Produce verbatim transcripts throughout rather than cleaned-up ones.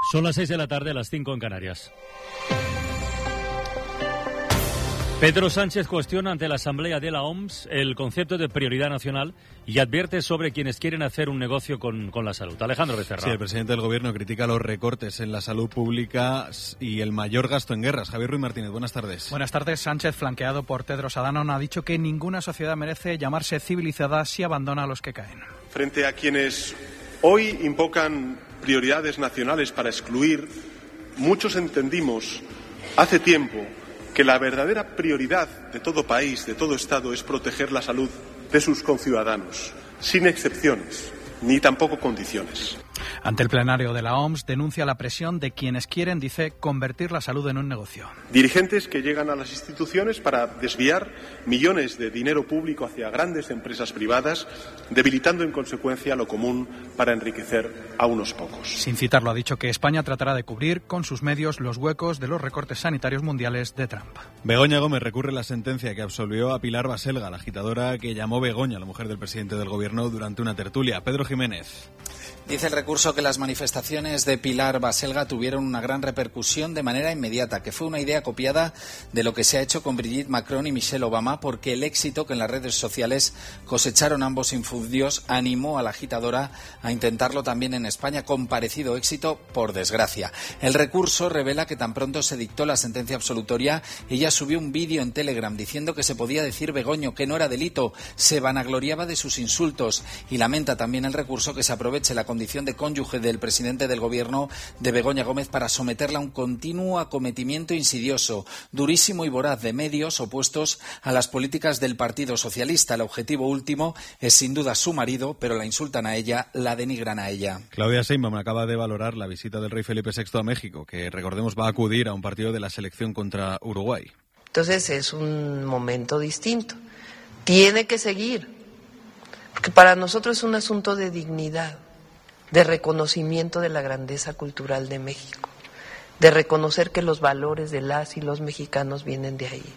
Son las seis de la tarde, a las cinco en Canarias. Pedro Sánchez cuestiona ante la Asamblea de la O M S el concepto de prioridad nacional y advierte sobre quienes quieren hacer un negocio con, con la salud. Alejandro Becerra. Sí, el presidente del Gobierno critica los recortes en la salud pública y el mayor gasto en guerras. Javier Ruiz Martínez, buenas tardes. Buenas tardes. Sánchez, flanqueado por Tedros Adhanom, ha dicho que ninguna sociedad merece llamarse civilizada si abandona a los que caen. Frente a quienes hoy invocan prioridades nacionales para excluir, muchos entendimos hace tiempo que la verdadera prioridad de todo país, de todo Estado, es proteger la salud de sus conciudadanos, sin excepciones, ni tampoco condiciones. Ante el plenario de la O M S denuncia la presión de quienes quieren, dice, convertir la salud en un negocio. Dirigentes que llegan a las instituciones para desviar millones de dinero público hacia grandes empresas privadas, debilitando en consecuencia lo común para enriquecer a unos pocos. Sin citarlo, ha dicho que España tratará de cubrir con sus medios los huecos de los recortes sanitarios mundiales de Trump. Begoña Gómez recurre la sentencia que absolvió a Pilar Baselga, la agitadora que llamó Begoña, la mujer del presidente del Gobierno, durante una tertulia. Pedro Jiménez. Dice el recurso que las manifestaciones de Pilar Baselga tuvieron una gran repercusión de manera inmediata, que fue una idea copiada de lo que se ha hecho con Brigitte Macron y Michelle Obama, porque el éxito que en las redes sociales cosecharon ambos infundios animó a la agitadora a intentarlo también en España, con parecido éxito, por desgracia. El recurso revela que tan pronto se dictó la sentencia absolutoria, ella subió un vídeo en Telegram diciendo que se podía decir Begoño, que no era delito, se vanagloriaba de sus insultos, y lamenta también el recurso que se aproveche la condición de cónyuge del presidente del Gobierno de Begoña Gómez para someterla a un continuo acometimiento insidioso, durísimo y voraz de medios opuestos a las políticas del Partido Socialista. El objetivo último es sin duda su marido, pero la insultan a ella, la denigran a ella. Claudia Sheinbaum acaba de valorar la visita del rey Felipe sexto a México, que recordemos va a acudir a un partido de la selección contra Uruguay. Entonces es un momento distinto. Tiene que seguir, porque para nosotros es un asunto de dignidad, de reconocimiento de la grandeza cultural de México, de reconocer que los valores de las y los mexicanos vienen de ahí,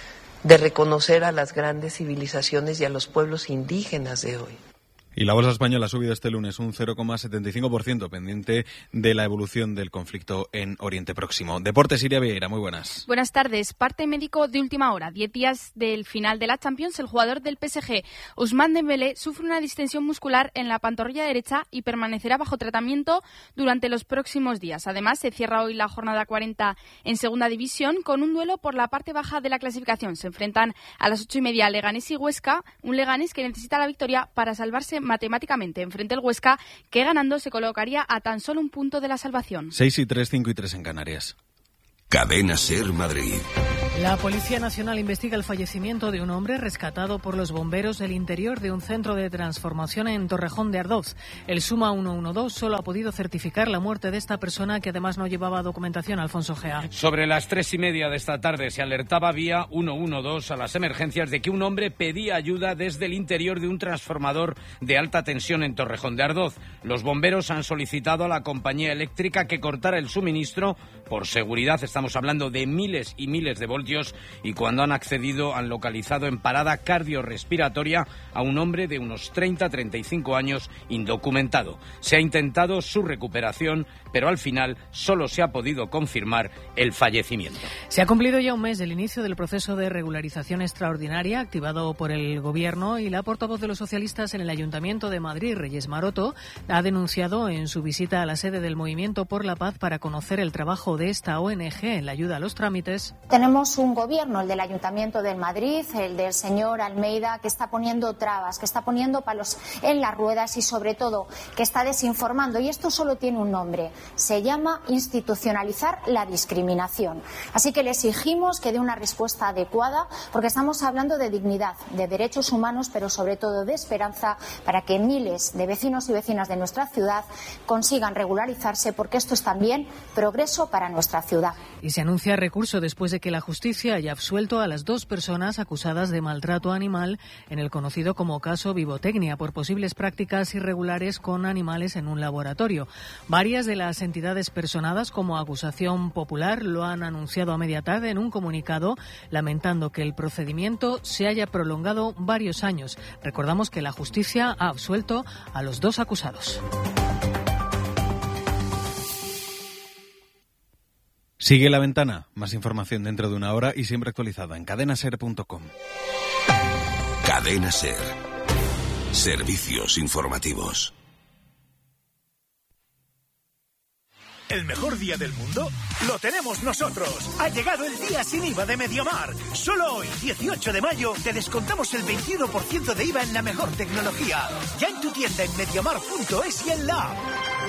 de reconocer a las grandes civilizaciones y a los pueblos indígenas de hoy. Y la bolsa española ha subido este lunes un cero coma setenta y cinco por ciento, pendiente de la evolución del conflicto en Oriente Próximo. Deportes, Iria Vieira, muy buenas. Buenas tardes. Parte médico de última hora. Diez días del final de la Champions, el jugador del P S G, Ousmane Dembélé, sufre una distensión muscular en la pantorrilla derecha y permanecerá bajo tratamiento durante los próximos días. Además, se cierra hoy la jornada cuarenta en Segunda División con un duelo por la parte baja de la clasificación. Se enfrentan a las ocho y media Leganés y Huesca, un Leganés que necesita la victoria para salvarse matemáticamente. Enfrente el Huesca, que ganando se colocaría a tan solo un punto de la salvación. seis y tres, cinco y tres en Canarias. Cadena SER Madrid. La Policía Nacional investiga el fallecimiento de un hombre rescatado por los bomberos del interior de un centro de transformación en Torrejón de Ardoz. El Suma ciento doce solo ha podido certificar la muerte de esta persona, que además no llevaba documentación. Alfonso Gea. Sobre las tres y media de esta tarde se alertaba vía ciento doce a las emergencias de que un hombre pedía ayuda desde el interior de un transformador de alta tensión en Torrejón de Ardoz. Los bomberos han solicitado a la compañía eléctrica que cortara el suministro por seguridad. Estamos hablando de miles y miles de voltios, y cuando han accedido han localizado en parada cardiorrespiratoria a un hombre de unos treinta a treinta y cinco años indocumentado. Se ha intentado su recuperación, pero al final solo se ha podido confirmar el fallecimiento. Se ha cumplido ya un mes del inicio del proceso de regularización extraordinaria activado por el Gobierno, y la portavoz de los socialistas en el Ayuntamiento de Madrid, Reyes Maroto, ha denunciado en su visita a la sede del Movimiento por la Paz para conocer el trabajo de esta O N G en la ayuda a los trámites. Tenemos un gobierno, el del Ayuntamiento de Madrid, el del señor Almeida, que está poniendo trabas, que está poniendo palos en las ruedas y sobre todo que está desinformando, y esto solo tiene un nombre: se llama institucionalizar la discriminación. Así que le exigimos que dé una respuesta adecuada, porque estamos hablando de dignidad, de derechos humanos, pero sobre todo de esperanza para que miles de vecinos y vecinas de nuestra ciudad consigan regularizarse, porque esto es también progreso para nuestra ciudad. Y se anuncia recurso después de que la justicia haya absuelto a las dos personas acusadas de maltrato animal en el conocido como caso Vivotecnia por posibles prácticas irregulares con animales en un laboratorio. Varias de las entidades personadas como acusación popular lo han anunciado a media tarde en un comunicado, lamentando que el procedimiento se haya prolongado varios años. Recordamos que la justicia ha absuelto a los dos acusados. Sigue La Ventana, más información dentro de una hora y siempre actualizada en cadena ser punto com. Cadena Ser. Servicios informativos. ¿El mejor día del mundo? ¡Lo tenemos nosotros! Ha llegado el día sin I V A de Mediamar. Solo hoy, dieciocho de mayo, te descontamos el veintiuno por ciento de I V A en la mejor tecnología. Ya en tu tienda en mediamar punto es y en la app.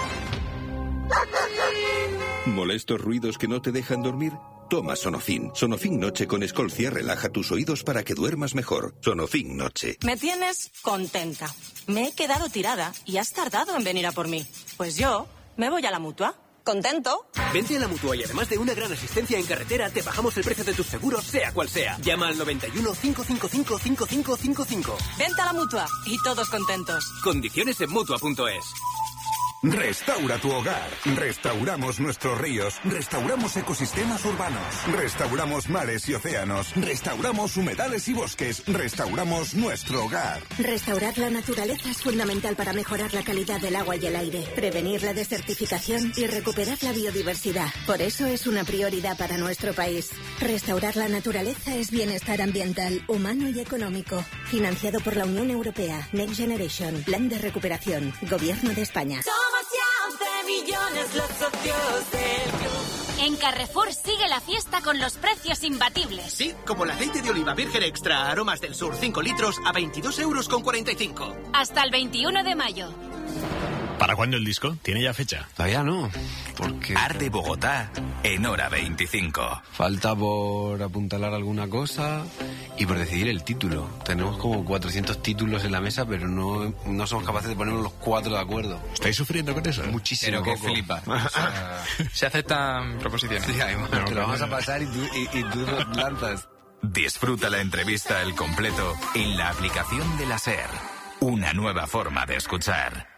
¿Molestos ruidos que no te dejan dormir? Toma Sonofin. Sonofin Noche con Escolcia relaja tus oídos para que duermas mejor. Sonofin Noche. Me tienes contenta. Me he quedado tirada y has tardado en venir a por mí. Pues yo me voy a la Mutua. ¿Contento? Vente a la Mutua y además de una gran asistencia en carretera, te bajamos el precio de tus seguros, sea cual sea. Llama al noventa y uno, cinco cinco cinco, cinco cinco cinco cinco. Vente a la Mutua y todos contentos. Condiciones en Mutua punto es. Restaura tu hogar. Restauramos nuestros ríos. Restauramos ecosistemas urbanos. Restauramos mares y océanos. Restauramos humedales y bosques. Restauramos nuestro hogar. Restaurar la naturaleza es fundamental para mejorar la calidad del agua y el aire, prevenir la desertificación y recuperar la biodiversidad. Por eso es una prioridad para nuestro país. Restaurar la naturaleza es bienestar ambiental, humano y económico. Financiado por la Unión Europea. Next Generation. Plan de recuperación. Gobierno de España. Millones los socios del club. En Carrefour sigue la fiesta con los precios imbatibles. Sí, como el aceite de oliva virgen extra Aromas del Sur cinco litros a veintidós euros con cuarenta y cinco. Hasta el veintiuno de mayo. ¿Para cuándo el disco? ¿Tiene ya fecha? Todavía no, porque... Arde Bogotá en hora veinticinco. Falta por apuntalar alguna cosa y por decidir el título. Tenemos como cuatrocientos títulos en la mesa, pero no, no somos capaces de ponernos los cuatro de acuerdo. ¿Estáis sufriendo con eso? Muchísimo. Pero que flipa. O sea, se aceptan proposiciones. Sí, además, no, te lo vamos a pasar y tú, y, y tú nos lanzas. Disfruta la entrevista al completo en la aplicación de la SER. Una nueva forma de escuchar.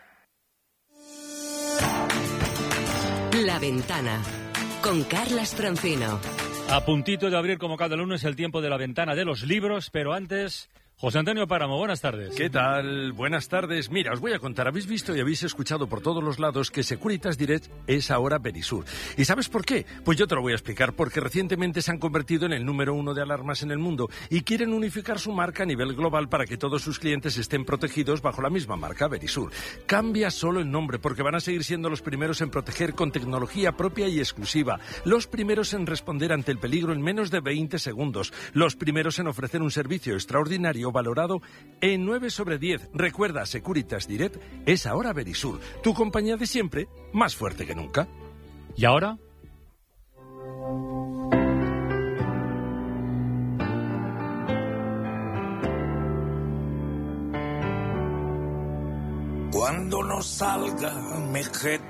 La Ventana, con Carlas Francino. A puntito de abrir como cada lunes el tiempo de la ventana de los libros, pero antes... José Antonio Páramo, buenas tardes. ¿Qué tal? Buenas tardes. Mira, os voy a contar, habéis visto y habéis escuchado por todos los lados que Securitas Direct es ahora Verisur. ¿Y sabes por qué? Pues yo te lo voy a explicar, porque recientemente se han convertido en el número uno de alarmas en el mundo y quieren unificar su marca a nivel global para que todos sus clientes estén protegidos bajo la misma marca, Verisur. Cambia solo el nombre, porque van a seguir siendo los primeros en proteger con tecnología propia y exclusiva, los primeros en responder ante el peligro en menos de veinte segundos, los primeros en ofrecer un servicio extraordinario valorado en nueve sobre diez. Recuerda, Securitas Direct es ahora Verisur, tu compañía de siempre, más fuerte que nunca. ¿Y ahora? Cuando no salga, me